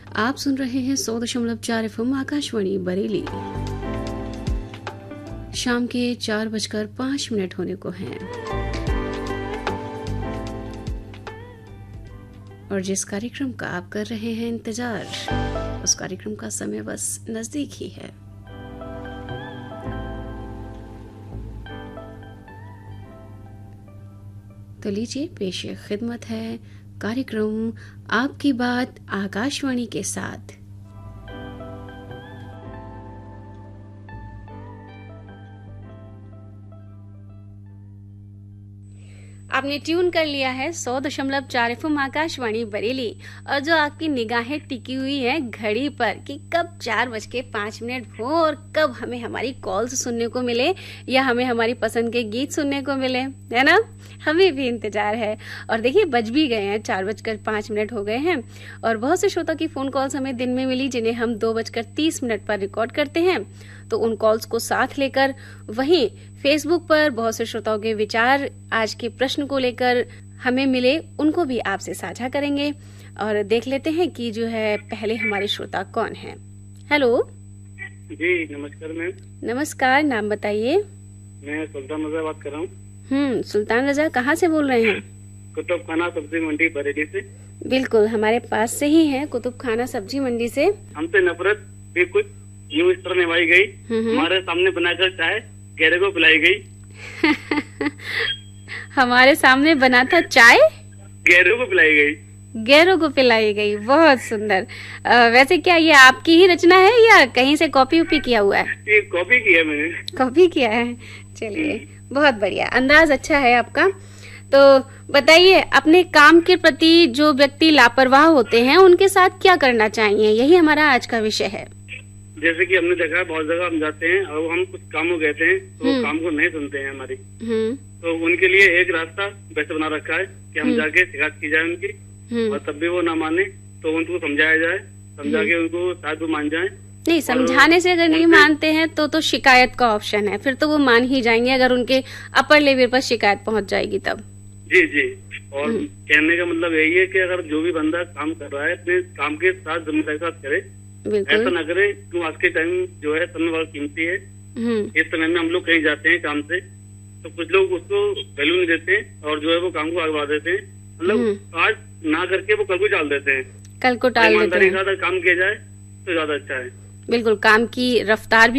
आप सुन रहे हैं 100.4 FM आकाशवाणी बरेली। शाम के 4:05 होने को हैं और जिस कार्यक्रम का आप कर रहे हैं इंतजार, उस कार्यक्रम का समय बस नजदीक ही है। तो लीजिए, पेश खिदमत है कार्यक्रम आपकी बात आकाशवाणी के साथ। आपने ट्यून कर लिया है 100.4 FM आकाशवाणी बरेली और जो आपकी निगाहें टिकी हुई है घड़ी पर कि कब 4:05 हो और कब हमें हमारी कॉल्स सुनने को मिले या हमें हमारी पसंद के गीत सुनने को मिले, है ना। हमें भी इंतजार है और देखिए बज भी गए हैं, 4:05 हो गए हैं और बहुत से श्रोता की फोन कॉल्स हमें दिन में मिली जिन्हें हम 2:30 पर रिकॉर्ड करते हैं। तो उन कॉल्स को साथ लेकर वहीं फेसबुक पर बहुत से श्रोताओं के विचार आज के प्रश्न को लेकर हमें मिले, उनको भी आपसे साझा करेंगे और देख लेते हैं कि जो है पहले हमारे श्रोता कौन है। हेलो जी, नमस्कार मैम। नमस्कार, नाम बताइए। मैं सुल्तान रजा बात कर रहा हूँ। सुल्तान रजा, कहाँ से बोल रहे हैं? कुतुब खाना सब्जी मंडी बरेली से। बिल्कुल, हमारे पास से ही है कुतुब खाना सब्जी मंडी से। हमसे नफरत भी कुछ यूं इस तरह निभाई गई, हमारे सामने बनाकर चाय गहरे को पिलाई गई। हमारे सामने बना था चाय गहरों को पिलाई गई। गैरों को पिलाई गई, बहुत सुंदर। वैसे क्या ये आपकी ही रचना है या कहीं से कॉपी उपी किया हुआ है? ये कॉपी किया मैंने। कॉपी किया है, चलिए बहुत बढ़िया, अंदाज अच्छा है आपका। तो बताइए, अपने काम के प्रति जो व्यक्ति लापरवाह होते हैं उनके साथ क्या करना चाहिए, यही हमारा आज का विषय है। जैसे कि हमने देखा है बहुत जगह हम जाते हैं और हम कुछ काम को कहते हैं तो वो काम को नहीं सुनते हैं हमारी। तो उनके लिए एक रास्ता वैसे बना रखा है कि हम जाके शिकायत की जाए उनकी, और तब भी वो ना माने तो उनको समझाया जाए, समझा के उनको शायद वो मान जाए। नहीं, समझाने से अगर नहीं मानते हैं तो शिकायत का ऑप्शन है, फिर तो वो मान ही जाएंगे अगर उनके अपर लेवल पर शिकायत पहुंच जाएगी तब। जी जी, और कहने का मतलब यही है कि अगर जो भी बंदा काम कर रहा है अपने काम के साथ जिम्मेदारी के साथ करे, ऐसा ना करे। क्यों आज के टाइम जो है समय बहुत कीमती है। इस समय में हम लोग कहीं जाते हैं काम से तो कुछ लोग उसको वैल्यू नहीं देते और जो है वो काम को आगे बढ़ा देते हैं, मतलब आज ना करके वो कल को टाल देते हैं। कल को टाल देते हैं। ईमानदारी के साथ काम किया जाए तो ज्यादा अच्छा है। बिल्कुल, काम की रफ्तार